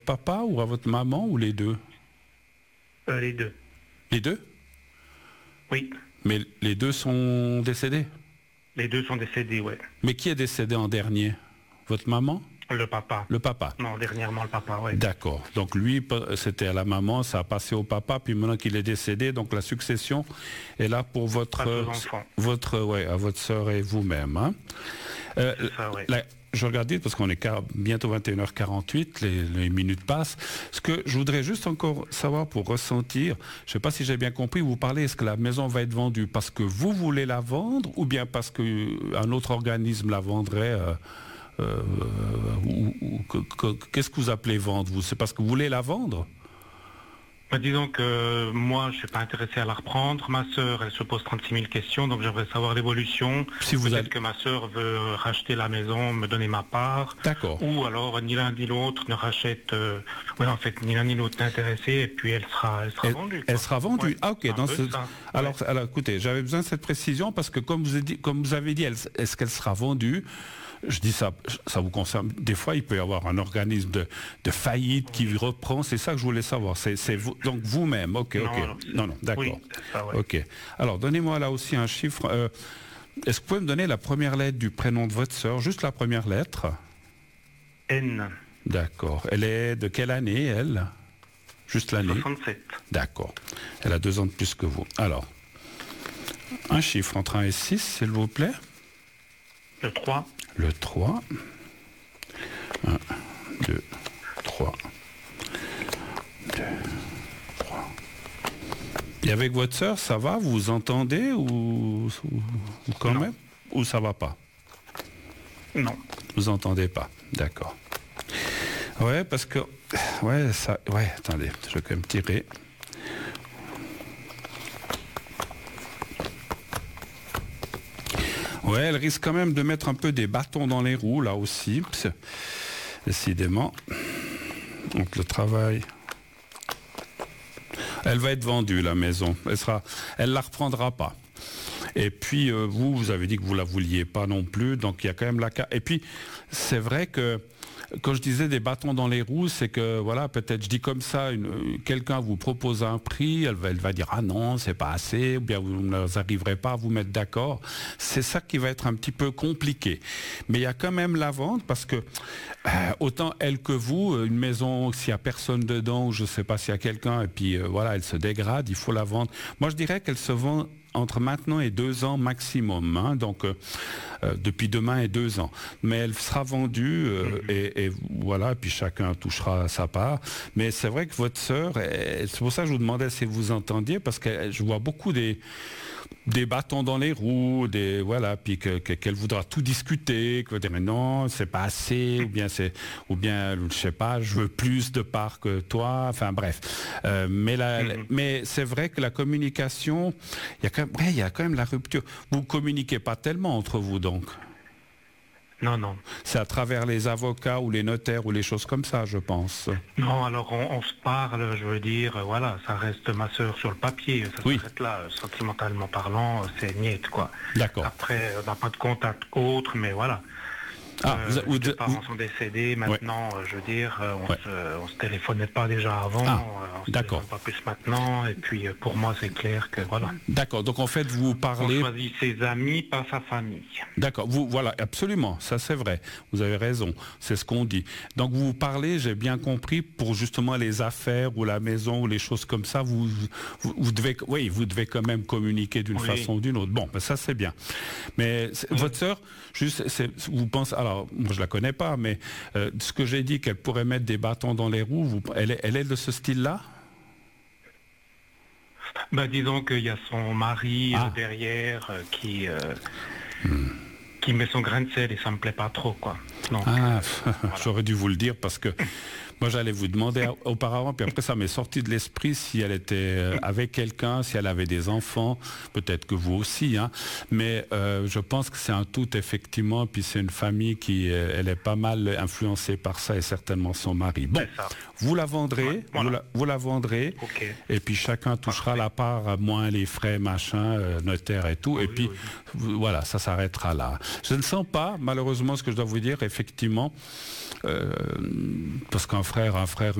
papa ou à votre maman ou les deux? Les deux. Les deux? Oui. Mais les deux sont décédés? Les deux sont décédés, ouais. Mais qui est décédé en dernier? Votre maman? Le papa. Le papa? Non, dernièrement le papa, ouais. D'accord. Donc lui, c'était à la maman, ça a passé au papa, puis maintenant qu'il est décédé, donc la succession est là pour votre à votre sœur et vous-même. Hein. C'est ça, ouais. Je regarde vite parce qu'on est bientôt 21h48, les minutes passent. Ce que je voudrais juste encore savoir pour ressentir, je ne sais pas si j'ai bien compris, vous parlez, est-ce que la maison va être vendue parce que vous voulez la vendre ou bien parce qu'un autre organisme la vendrait qu'est-ce que vous appelez vendre? C'est parce que vous voulez la vendre? Disons que moi, je ne suis pas intéressé à la reprendre. Ma sœur, elle se pose 36 000 questions, donc j'aimerais savoir l'évolution. Si peut-être que ma sœur veut racheter la maison, me donner ma part. D'accord. Ou alors, ni l'un ni l'autre ne rachète... en fait, ni l'un ni l'autre n'est intéressé, et puis elle sera vendue. Elle sera vendue. Ouais, ah, ok. Alors, écoutez, j'avais besoin de cette précision, parce que comme vous avez dit, est-ce qu'elle sera vendue? Je dis ça vous concerne. Des fois, il peut y avoir un organisme de faillite qui reprend. C'est ça que je voulais savoir. C'est vous, donc vous-même. Ok. Non, d'accord. Oui, ça, ouais. Ok. Alors, donnez-moi là aussi un chiffre. Est-ce que vous pouvez me donner la première lettre du prénom de votre sœur? Juste la première lettre. N. D'accord. Elle est de quelle année, elle? Juste l'année. 67. D'accord. Elle a 2 ans de plus que vous. Alors, un chiffre entre 1 et 6, s'il vous plaît. Le 3. Le 3. 1, 2, 3. 2, 3. Et avec votre sœur, ça va? Vous vous entendez ou quand même? Ou ça va pas? Non. Vous entendez pas? D'accord. Ouais, parce que... attendez, je vais quand même tirer. Ouais, elle risque quand même de mettre un peu des bâtons dans les roues, là aussi. Décidément. Donc le travail... Elle va être vendue, la maison. Elle la reprendra pas. Et puis, vous avez dit que vous la vouliez pas non plus. Donc, il y a quand même Et puis, c'est vrai que... Quand je disais des bâtons dans les roues, c'est que, voilà, peut-être je dis comme ça, quelqu'un vous propose un prix, elle va dire, ah non, c'est pas assez, ou bien vous n'arriverez pas à vous mettre d'accord. C'est ça qui va être un petit peu compliqué. Mais il y a quand même la vente, parce que, autant elle que vous, une maison, s'il y a personne dedans, ou je sais pas s'il y a quelqu'un, et puis, voilà, elle se dégrade, il faut la vendre. Moi, je dirais qu'elle se vend entre maintenant et 2 ans maximum, hein, donc depuis demain et 2 ans. Mais elle sera vendue et voilà, puis chacun touchera sa part. Mais c'est vrai que votre sœur, c'est pour ça que je vous demandais si vous entendiez, parce que je vois beaucoup des bâtons dans les roues, puis qu'elle voudra tout discuter, qu'elle va dire mais non, c'est pas assez, ou bien je sais pas, je veux plus de part que toi, enfin bref. Mais c'est vrai que la communication, il y a quand même la rupture. Vous communiquez pas tellement entre vous donc. Non. C'est à travers les avocats ou les notaires ou les choses comme ça, je pense. Non, alors on se parle, je veux dire, voilà, ça reste ma sœur sur le papier, ça s'arrête là, sentimentalement parlant, c'est niet, quoi. D'accord. Après, on n'a pas de contact autre, mais voilà. Les deux parents sont décédés, maintenant, je veux dire, on se téléphonait pas déjà avant, on se téléphone pas plus maintenant, et puis pour moi c'est clair que voilà. D'accord, donc en fait vous parlez... On choisit ses amis, pas sa famille. D'accord, voilà, absolument, ça c'est vrai, vous avez raison, c'est ce qu'on dit. Donc vous parlez, j'ai bien compris, pour justement les affaires ou la maison ou les choses comme ça, vous devez quand même communiquer d'une façon ou d'une autre. Bon, ça c'est bien. Mais votre sœur, vous pensez... Alors, moi je la connais pas, mais ce que j'ai dit qu'elle pourrait mettre des bâtons dans les roues, elle est de ce style-là? Disons qu'il y a son mari derrière qui met son grain de sel et ça me plaît pas trop, quoi. Donc, voilà. J'aurais dû vous le dire parce que moi j'allais vous demander auparavant, puis après ça m'est sorti de l'esprit si elle était avec quelqu'un, si elle avait des enfants, peut-être que vous aussi, hein. Mais je pense que c'est un tout effectivement, puis c'est une famille qui elle est pas mal influencée par ça et certainement son mari. Bon, vous la vendrez, vous la vendrez, et puis chacun touchera la part, moins les frais, machin, notaire et tout, et puis voilà, ça s'arrêtera là. Je ne sens pas, malheureusement, ce que je dois vous dire, effectivement, parce qu'en frère, un frère,